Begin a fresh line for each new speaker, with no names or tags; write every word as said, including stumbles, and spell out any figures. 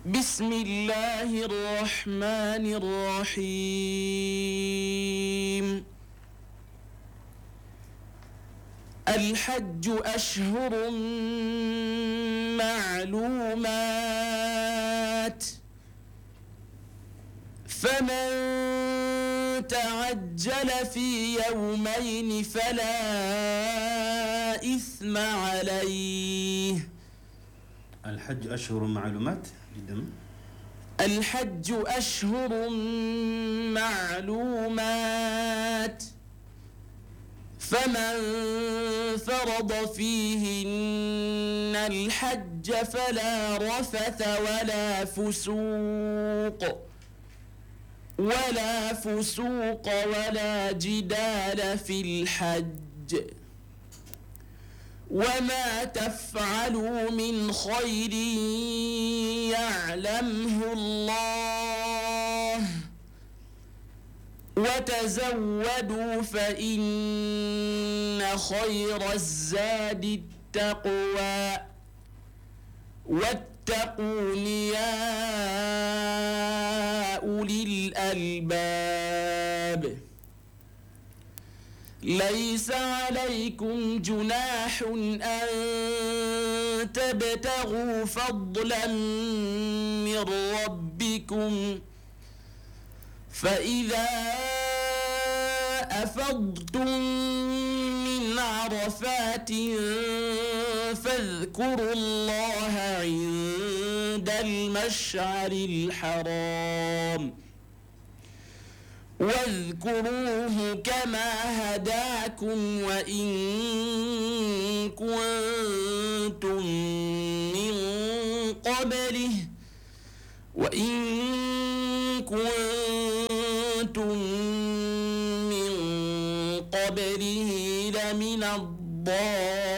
بسم الله الرحمن الرحيم. الحج أشهر معلومات، فمن تعجل في يومين فلا إثم عليه.
الحج أشهر معلومات جدا.
الحج أشهر معلومات، فمن فرض فيهن الحج فلا رفث ولا فسوق ولا فسوق ولا جدال في الحج، وما تفعلوا من خير يعلمه الله، وتزودوا فإن خير الزاد التقوى، واتقون يا أولي الألباب. ليس عليكم جناح أن تبتغوا فضلا من ربكم، فإذا أفضتم من عرفات فاذكروا الله عند المشعر الحرام، واذكروه كما هداكم وإن كنتم من قبله وإن كنتم من قبله لمن الضالين.